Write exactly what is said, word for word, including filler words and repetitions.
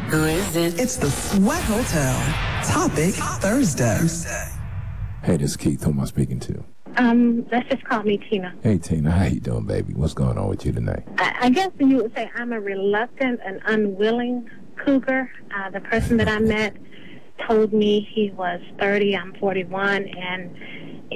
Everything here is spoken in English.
Who is it? It's the Sweat Hotel. Topic Thursday. Hey, this is Keith. Who am I speaking to? Um, let's just call me Tina. Hey, Tina. How you doing, baby? What's going on with you tonight? I, I guess you would say I'm a reluctant and unwilling cougar. Uh, the person that I met told me he was thirty, I'm forty-one, and